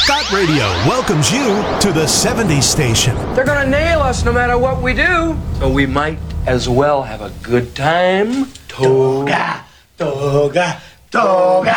Scott Radio welcomes you to the 70s station. They're gonna nail us no matter what we do. So we might as well have a good time. Toga, toga, toga.